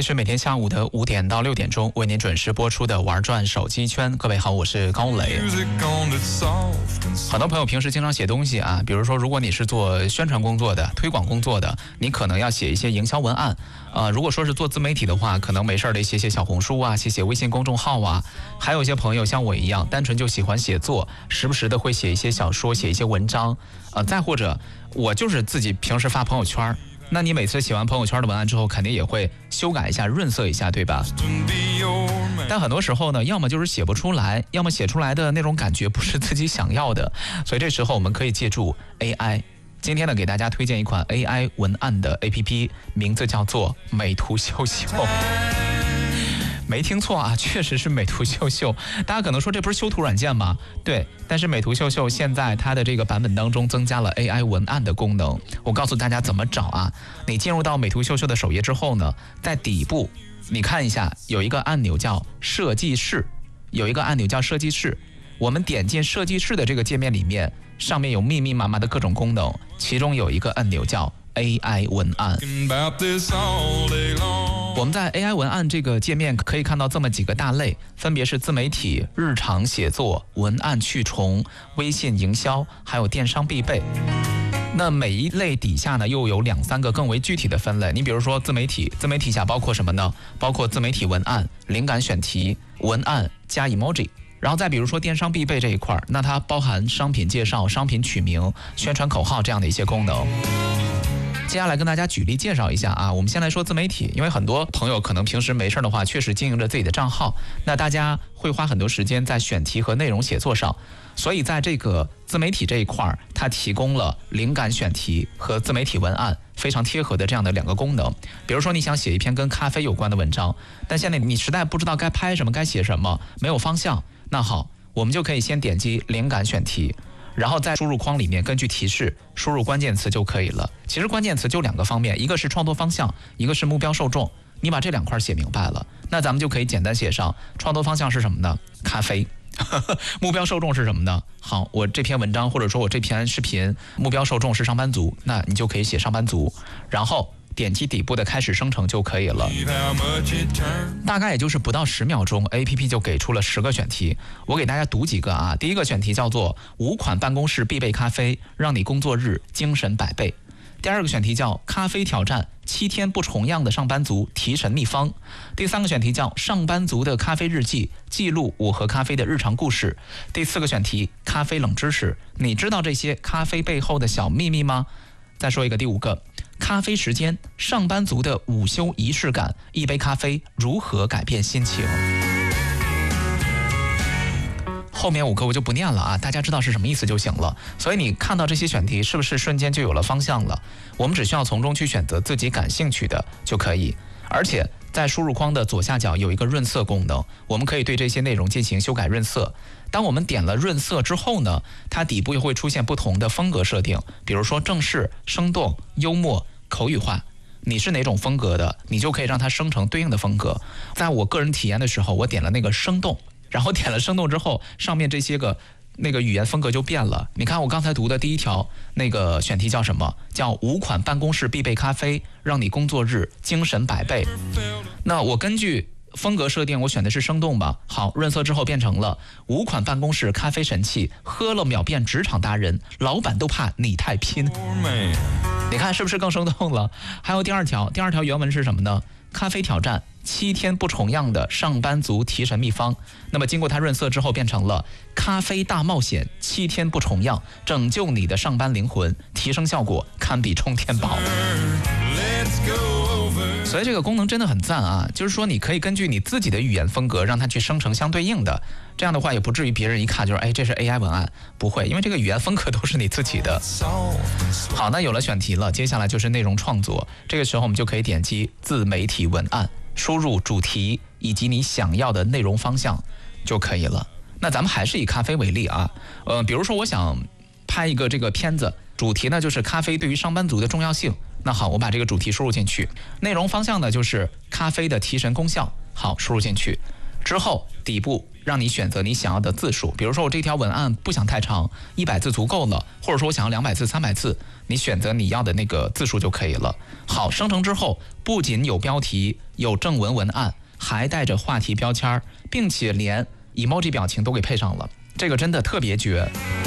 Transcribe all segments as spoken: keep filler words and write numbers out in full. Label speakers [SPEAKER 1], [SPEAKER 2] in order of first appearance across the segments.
[SPEAKER 1] 里是每天下午的五点到六点钟为您准时播出的玩转手机圈。各位好，我是高磊。很多朋友平时经常写东西啊，比如说如果你是做宣传工作的、推广工作的，你可能要写一些营销文案。呃，如果说是做自媒体的话，可能没事的写写小红书啊，写写微信公众号啊。还有一些朋友像我一样，单纯就喜欢写作，时不时的会写一些小说，写一些文章。呃，再或者我就是自己平时发朋友圈。那你每次写完朋友圈的文案之后，肯定也会修改一下、润色一下，对吧？但很多时候呢，要么就是写不出来，要么写出来的那种感觉不是自己想要的，所以这时候我们可以借助 A I。今天呢，给大家推荐一款 A I 文案的 A P P， 名字叫做美图秀秀。没听错啊，确实是美图秀秀。大家可能说这不是修图软件吗？对，但是美图秀秀现在它的这个版本当中增加了 A I 文案的功能。我告诉大家怎么找啊。你进入到美图秀秀的首页之后呢，在底部你看一下有一个按钮叫设计室，有一个按钮叫设计室。我们点进设计室的这个界面里面，上面有密密麻麻的各种功能，其中有一个按钮叫 A I 文案。我们在 A I 文案这个界面可以看到这么几个大类，分别是自媒体、日常写作、文案去重、微信营销，还有电商必备。那每一类底下呢，又有两三个更为具体的分类。你比如说自媒体，自媒体下包括什么呢？包括自媒体文案、灵感选题、文案加 emoji。然后再比如说电商必备这一块，那它包含商品介绍、商品取名、宣传口号这样的一些功能。接下来跟大家举例介绍一下啊，我们先来说自媒体，因为很多朋友可能平时没事的话，确实经营着自己的账号，那大家会花很多时间在选题和内容写作上，所以在这个自媒体这一块，它提供了灵感选题和自媒体文案非常贴合的这样的两个功能。比如说你想写一篇跟咖啡有关的文章，但现在你实在不知道该拍什么、该写什么，没有方向，那好，我们就可以先点击灵感选题，然后在输入框里面根据提示输入关键词就可以了。其实关键词就两个方面，一个是创作方向，一个是目标受众。你把这两块写明白了，那咱们就可以简单写上创作方向是什么呢？咖啡。目标受众是什么呢？好，我这篇文章或者说我这篇视频目标受众是上班族，那你就可以写上班族，然后点击底部的开始生成就可以了。大概也就是不到十秒钟 A P P 就给出了十个选题，我给大家读几个啊。第一个选题叫做五款办公室必备咖啡，让你工作日精神百倍。第二个选题叫咖啡挑战，七天不重样的上班族提神秘方。第三个选题叫上班族的咖啡日记，记录我和咖啡的日常故事。第四个选题咖啡冷知识，你知道这些咖啡背后的小秘密吗？再说一个，第五个咖啡时间，上班族的午休仪式感，一杯咖啡如何改变心情。后面五个我就不念了啊，大家知道是什么意思就行了。所以你看到这些选题，是不是瞬间就有了方向了？我们只需要从中去选择自己感兴趣的就可以。而且在输入框的左下角有一个润色功能，我们可以对这些内容进行修改润色。当我们点了润色之后呢，它底部又会出现不同的风格设定，比如说正式、生动、幽默、口语化。你是哪种风格的，你就可以让它生成对应的风格。在我个人体验的时候，我点了那个生动，然后点了生动之后，上面这些个那个语言风格就变了。你看我刚才读的第一条那个选题叫什么？叫五款办公室必备咖啡，让你工作日精神百倍。那我根据风格设定，我选的是生动吧。好，润色之后变成了五款办公室咖啡神器，喝了秒变职场达人，老板都怕你太拼。你看是不是更生动了？还有第二条，第二条原文是什么呢？咖啡挑战，七天不重样的上班族提神秘方。那么经过它润色之后变成了咖啡大冒险，七天不重样，拯救你的上班灵魂，提升效果堪比充电宝。所以这个功能真的很赞啊，就是说你可以根据你自己的语言风格让它去生成相对应的，这样的话也不至于别人一看就是哎这是 A I 文案，不会，因为这个语言风格都是你自己的。好，那有了选题了，接下来就是内容创作，这个时候我们就可以点击自媒体文案，输入主题以及你想要的内容方向就可以了。那咱们还是以咖啡为例啊，呃，比如说我想拍一个这个片子，主题呢就是咖啡对于上班族的重要性。那好，我把这个主题输入进去，内容方向呢就是咖啡的提神功效。好，输入进去， 之后底部让你选择你想要的字数，比如说我这条文案不想太长，一百字足够了，或者说我想要两百字、三百字，你选择你要的那个字数就可以了。好，生成之后不仅有标题、有正文文案，还带着话题标签，并且连 emoji 表情都给配上了，这个真的特别绝。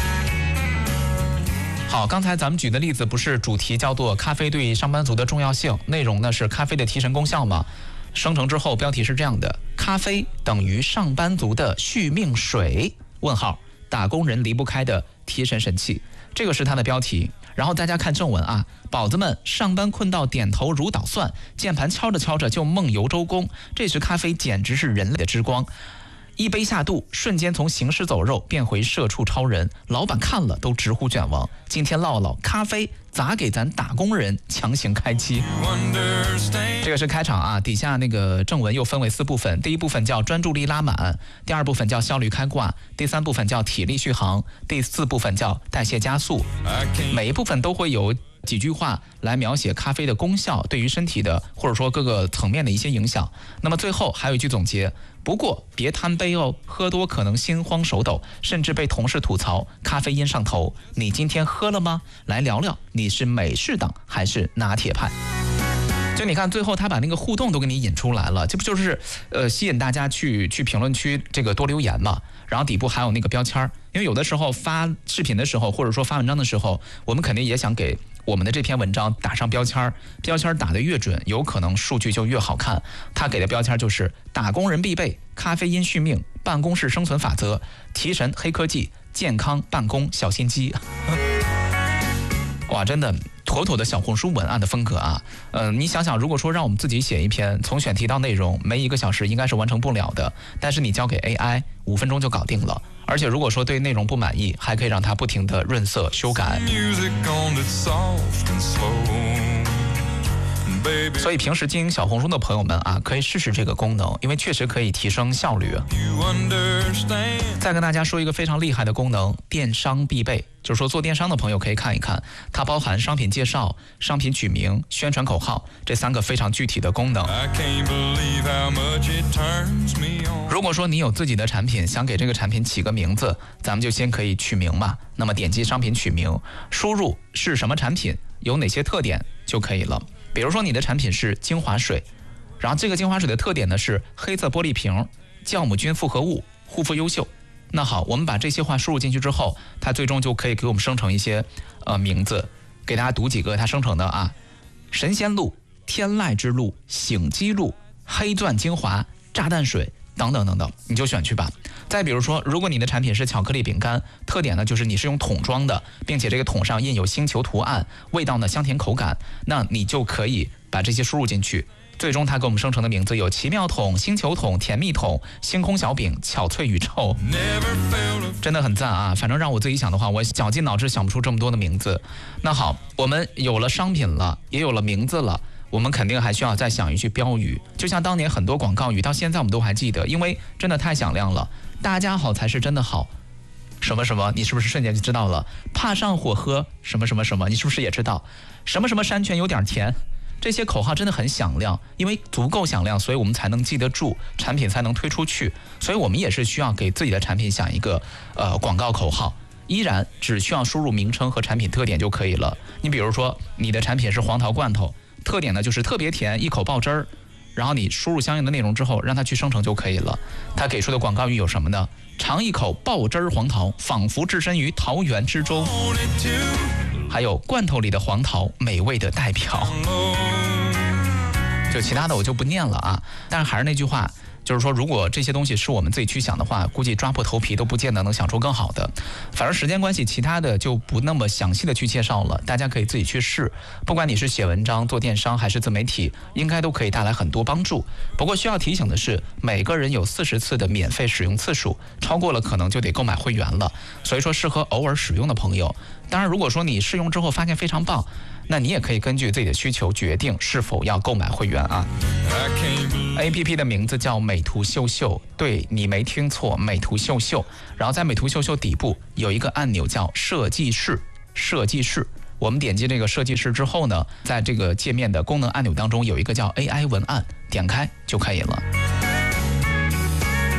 [SPEAKER 1] 好，刚才咱们举的例子不是主题叫做咖啡对上班族的重要性，内容呢是咖啡的提神功效吗？生成之后标题是这样的：咖啡等于上班族的续命水？问号，打工人离不开的提神神器，这个是它的标题。然后大家看正文啊，宝子们上班困到点头如捣蒜，键盘敲着敲着就梦游周公，这时咖啡简直是人类的之光。一杯下肚，瞬间从行尸走肉变回社畜超人，老板看了都直呼卷王。今天唠唠咖啡咋给咱打工人强行开机。这个是开场啊，底下那个正文又分为四部分，第一部分叫专注力拉满，第二部分叫效率开挂，第三部分叫体力续航，第四部分叫代谢加速。每一部分都会有几句话来描写咖啡的功效对于身体的或者说各个层面的一些影响。那么最后还有一句总结，不过别贪杯哦，喝多可能心慌手抖，甚至被同事吐槽咖啡因上头。你今天喝了吗？来聊聊你是美式党还是拿铁派。就你看最后他把那个互动都给你引出来了，这不就是呃吸引大家去去评论区这个多留言嘛，然后底部还有那个标签，因为有的时候发视频的时候或者说发文章的时候，我们肯定也想给我们的这篇文章打上标签，标签打得越准，有可能数据就越好看。他给的标签就是打工人必备咖啡因续命、办公室生存法则、提神黑科技、健康办公小心机。哇，真的妥妥的小红书文案的风格啊！嗯、呃，你想想，如果说让我们自己写一篇，从选题到内容，没一个小时应该是完成不了的。但是你交给 A I， 五分钟就搞定了。而且如果说对内容不满意，还可以让它不停的润色修改。所以平时经营小红书的朋友们啊，可以试试这个功能，因为确实可以提升效率。再跟大家说一个非常厉害的功能，电商必备，就是说做电商的朋友可以看一看，它包含商品介绍、商品取名、宣传口号这三个非常具体的功能。如果说你有自己的产品，想给这个产品起个名字，咱们就先可以取名嘛。那么点击商品取名，输入是什么产品，有哪些特点就可以了。比如说你的产品是精华水，然后这个精华水的特点呢是黑色玻璃瓶、酵母菌复合物、护肤优秀。那好，我们把这些话输入进去之后，它最终就可以给我们生成一些呃名字，给大家读几个它生成的啊：神仙露、天籁之露、醒肌露、黑钻精华、炸弹水等等等等，你就选去吧。再比如说，如果你的产品是巧克力饼干，特点呢就是你是用桶装的，并且这个桶上印有星球图案，味道呢香甜口感，那你就可以把这些输入进去。最终它给我们生成的名字有奇妙桶、星球桶、甜蜜桶、星空小饼、巧脆宇宙，真的很赞啊！反正让我自己想的话，我绞尽脑汁想不出这么多的名字。那好，我们有了商品了，也有了名字了，我们肯定还需要再想一句标语，就像当年很多广告语到现在我们都还记得，因为真的太响亮了。大家好才是真的好，什么什么，你是不是瞬间就知道了？怕上火喝什么什么什么，你是不是也知道？什么什么山泉有点甜，这些口号真的很响亮，因为足够响亮，所以我们才能记得住，产品才能推出去。所以我们也是需要给自己的产品想一个呃广告口号，依然只需要输入名称和产品特点就可以了。你比如说你的产品是黄桃罐头，特点呢就是特别甜，一口爆汁儿。然后你输入相应的内容之后，让它去生成就可以了。它给出的广告语有什么呢？尝一口爆汁儿黄桃，仿佛置身于桃源之中。还有罐头里的黄桃，美味的代表。就其他的我就不念了啊。但是还是那句话，就是说如果这些东西是我们自己去想的话，估计抓破头皮都不见得能想出更好的。反而时间关系，其他的就不那么详细的去介绍了，大家可以自己去试。不管你是写文章、做电商还是自媒体，应该都可以带来很多帮助。不过需要提醒的是，每个人有四十次的免费使用次数，超过了可能就得购买会员了。所以说适合偶尔使用的朋友。当然如果说你试用之后发现非常棒，那你也可以根据自己的需求决定是否要购买会员啊。A P P 的名字叫美图秀秀，对，你没听错，美图秀秀。然后在美图秀秀底部有一个按钮叫设计室，设计室。我们点击这个设计室之后呢，在这个界面的功能按钮当中有一个叫 A I 文案，点开就可以了。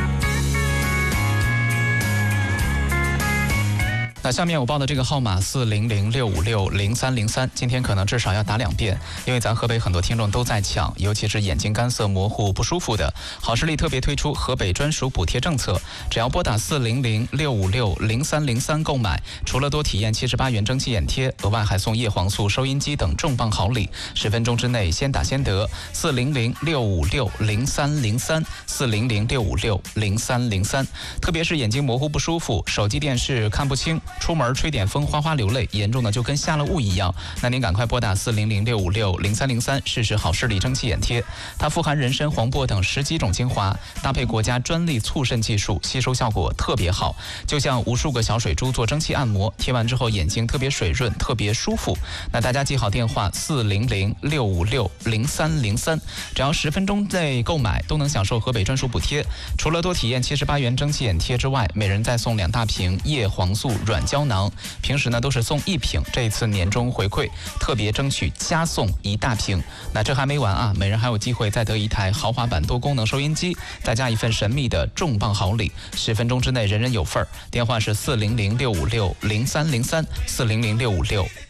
[SPEAKER 1] 那下面我报的这个号码四零零六五六零三零三，今天可能至少要打两遍，因为咱河北很多听众都在抢，尤其是眼睛干涩模糊不舒服的。好视力特别推出河北专属补贴政策，只要拨打四零零六五六零三零三购买，除了多体验七十八元蒸汽眼贴，额外还送叶黄素收音机等重磅好礼，十分钟之内先打先得。四零零六五六零三零三，四零零六五六零三零三。特别是眼睛模糊不舒服，手机电视看不清，出门吹点风哗哗流泪，严重的就跟下了雾一样，那您赶快拨打四零零六五六零三零三试试好视力蒸汽眼贴。它富含人参、黄柏等十几种精华，搭配国家专利促渗技术，吸收效果特别好，就像无数个小水珠做蒸汽按摩，贴完之后眼睛特别水润，特别舒服。那大家记好电话四零零六五六零三零三，只要十分钟内购买都能享受河北专属补贴。除了多体验七十八元蒸汽眼贴之外，每人再送两大瓶叶黄素软胶囊，平时呢都是送一瓶，这一次年终回馈特别争取加送一大瓶。那这还没完啊，每人还有机会再得一台豪华版多功能收音机，再加一份神秘的重磅好礼，十分钟之内人人有份儿。电话是四零零六五六零三零三，四零零六五六